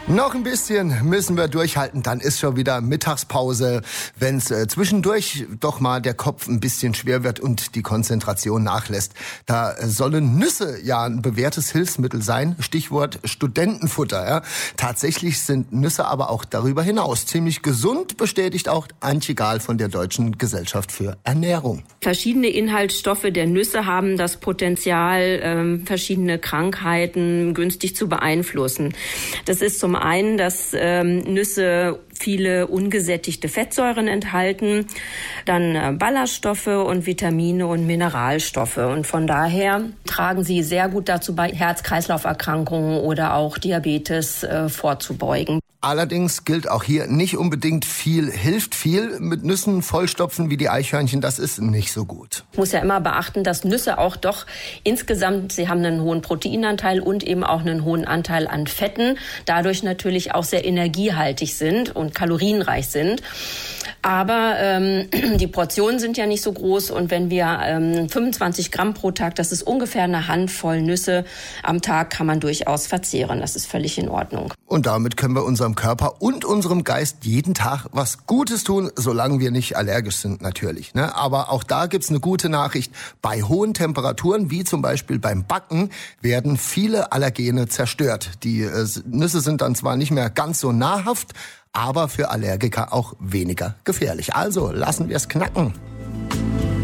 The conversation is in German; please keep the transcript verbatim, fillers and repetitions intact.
Noch ein bisschen müssen wir durchhalten, dann ist schon wieder Mittagspause. Wenn es äh, zwischendurch doch mal der Kopf ein bisschen schwer wird und die Konzentration nachlässt, da äh, sollen Nüsse ja ein bewährtes Hilfsmittel sein. Stichwort Studentenfutter. Ja. Tatsächlich sind Nüsse aber auch darüber hinaus ziemlich gesund, bestätigt auch Antje Gahl von der Deutschen Gesellschaft für Ernährung. Verschiedene Inhaltsstoffe der Nüsse haben das Potenzial, ähm, verschiedene Krankheiten günstig zu beeinflussen. Das ist zum einen, dass ähm, Nüsse viele ungesättigte Fettsäuren enthalten, dann äh, Ballaststoffe und Vitamine und Mineralstoffe. Und von daher tragen sie sehr gut dazu bei, Herz-Kreislauf-Erkrankungen oder auch Diabetes äh, vorzubeugen. Allerdings gilt auch hier, nicht unbedingt viel hilft viel. Mit Nüssen vollstopfen wie die Eichhörnchen, das ist nicht so gut. Ich muss ja immer beachten, dass Nüsse auch doch insgesamt, sie haben einen hohen Proteinanteil und eben auch einen hohen Anteil an Fetten, dadurch natürlich auch sehr energiehaltig sind und kalorienreich sind. Aber ähm, die Portionen sind ja nicht so groß und wenn wir ähm, fünfundzwanzig Gramm pro Tag, das ist ungefähr eine Handvoll Nüsse am Tag, kann man durchaus verzehren. Das ist völlig in Ordnung. Und damit können wir unserem Körper und unserem Geist jeden Tag was Gutes tun, solange wir nicht allergisch sind natürlich. Ne? Aber auch da gibt's eine gute Nachricht. Bei hohen Temperaturen, wie zum Beispiel beim Backen, werden viele Allergene zerstört. Die äh, Nüsse sind dann zwar nicht mehr ganz so nahrhaft, aber für Allergiker auch weniger gefährlich. Also lassen wir es knacken.